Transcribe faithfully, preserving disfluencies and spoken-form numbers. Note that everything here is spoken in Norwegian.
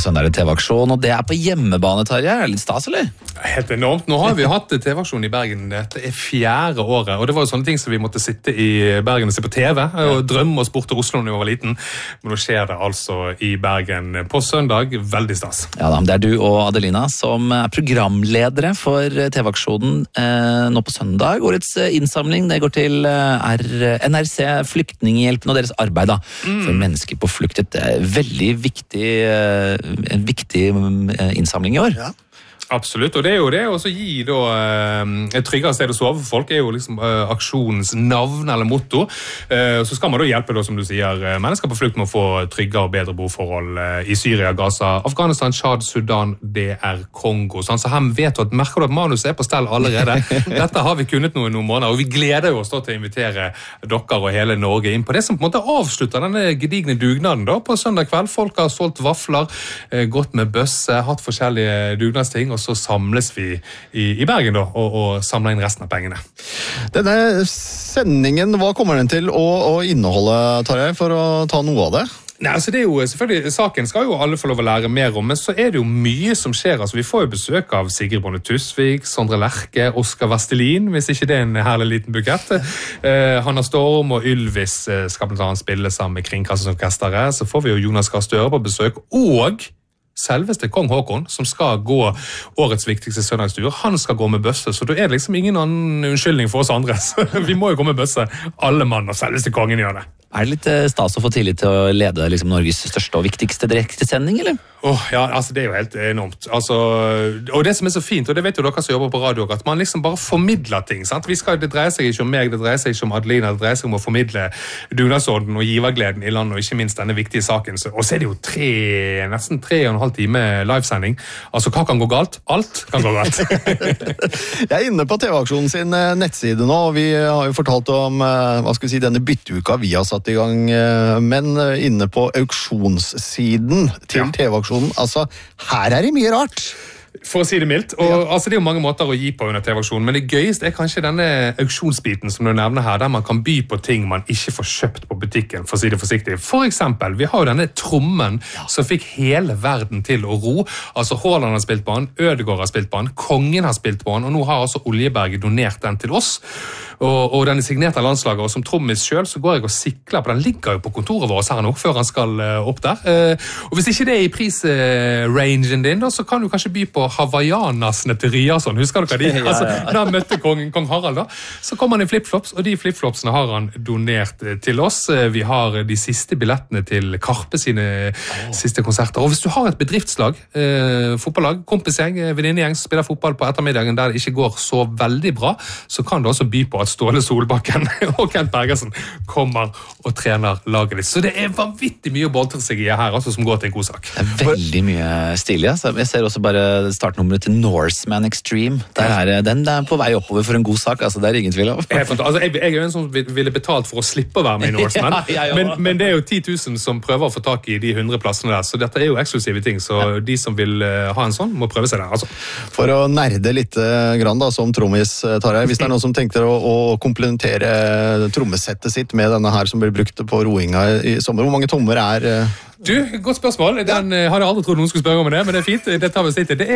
søndag er det T V-aksjon, og det er på hjemmebane, Tarjei. Er det litt stas, eller? Helt enormt. Nå har vi hatt T V-aksjon i Bergen. Dette er fjerde året, og det var jo sånne ting som vi måtte sitte i Bergen og se på T V, og drømme oss bort til Oslo når vi var liten. Men nå skjer det altså i Bergen på søndag. Veldig stas. Ja da, det er du og Adelina som er programledere for T V-aksjonen eh, nå på søndag. Årets innsamling det går til R, N R C, Flyktninghjelpen og deres arbeid da, mm. for mennesker på flukt. Det er veldig viktig, en viktig innsamling i år. Ja. Absolutt, og det er jo det, og så gi da et tryggere sted å sove for folk er jo liksom uh, aksjonens navn eller motto. Uh, så skal man da hjelpe, da, som du sier, mennesker på flukt med å få tryggere og bedre boforhold uh, i Syria, Gaza, Afghanistan, Chad, Sudan, D R Kongo. Sånn, så her vet du at, merker du at manuset er på stell allerede. Dette har vi kunnet noe i noen måneder, og vi gleder jo oss da til å invitere dere og hele Norge inn på det som på en måte avslutter denne gedigne dugnaden da, på søndag kveld. Folk har solgt vafler, uh, gått med bøsse, hatt forskjellige dugnadsting, og så samles vi i, i Bergen da, og, og samler inn resten av pengene. Denne sendingen, hva kommer den til å, å inneholde, Tarjei, for å ta noe av det? Nei, altså det er jo, selvfølgelig, Saken skal jo alle få lov å lære mer om, men så er det jo mye som skjer. Altså, vi får jo besøk av Sigrid Bonde Tusvik, Sondre Lerche, Oskar Vestelin, hvis ikke det er en herlig liten bukett. Eh, Hanna Storm og Ylvis skal blant annet spille sammen med Kringkastingsorkesteret. Så får vi jo Jonas Gahr Støre på besøk, og selveste Kong Håkon, som skal gå årets viktigste søndagstur, han skal gå med bøsse, så da er det liksom ingen annen unnskyldning for oss andre. Så vi må jo gå med bøsse, alle mann, og selveste kongen gjør det. Er det litt stas å få tillit til å lede liksom, Norges største og viktigste direktesending, eller? Åh, oh, ja, altså det er jo helt enormt. Altså, og det som er så fint, og det vet jo dere som jobber på radio, at man liksom bare formidler ting, sant? Vi skal, det dreier seg ikke om meg, det dreier seg ikke om Adelina, det dreier seg om å formidle dugnadsånden og givergleden i landet, og ikke minst denne viktige saken. Så, og så er det jo tre, nesten tre og en halv time livesending. Altså, hva kan gå galt? Alt kan gå galt. Jeg er inne på T V-aksjonen sin nettside nå, og vi har jo fortalt om, hva skal vi si, denne bytteuka vi har satt i gang, men inne på auksjonssiden til ja. T V-aksjonen, altså, her er det mye rart. For å si det mildt, og ja. altså, det er jo mange måter å gi på under T V-aksjonen, men det gøyeste er kanskje denne auksjonsbiten som du nevner her, der man kan by på ting man ikke får kjøpt på butikken, for å si det forsiktig. For eksempel, vi har jo denne trommen ja. som fikk hele verden til å ro. Altså, Haaland har spilt på den, Ødegaard har spilt på den, Kongen har spilt på den, og nå har altså Oljeberget donert den til oss. Og, og den er signert av landslaget, og som trommis selv så går jeg og sikler på, den ligger jo på kontoret vårt her nå, før han skal uh, opp der. Uh, og hvis ikke det er i prisrangen uh, din, da, så kan du kanskje by på Hawaiianasene til Ryerson, husker dere de? Altså, da han møtte kong, kong Harald da, så kom han i flipflops, og de flipflopsene har han donert uh, til oss. Uh, vi har de siste billettene til Karpe sine oh. siste konserter. Og hvis du har et bedriftslag, uh, fotballag, kompisgjeng, venninnegjeng som spiller fotball på ettermiddagen der det ikke går så veldig bra, så kan du også by på at Ståle Solbakken og Kent Bergersen kommer og trener laget ditt. Så det er vanvittig mye å boltre seg i her, altså, som går til en god sak. Det er veldig mye stilig. Altså. Jeg ser også bare startnummeret til Norseman Extreme. Der er, den er på vei oppover for en god sak, altså, det er ingen tvil om. Altså, jeg, jeg er jo en som ville betalt for å slippe å være med i Norseman, ja, men, men det er jo ti tusen som prøver å få tak i de hundre plassene der, så dette er jo eksklusive ting, så ja. De som vil uh, ha en sånn, må prøve seg der. Altså. For å nerde litt uh, grann da, som trommis, Tarjei, hvis det er noen som tenkte å, å komplementere trommesettet sitt med denne her som blir brukt på roinga i sommer. Hvor mange tommer er... Du, godt spørsmål. Den ja. Hadde jeg aldri trodd noen skulle spørre om det, men det er fint. Det tar vi snitt til. Det er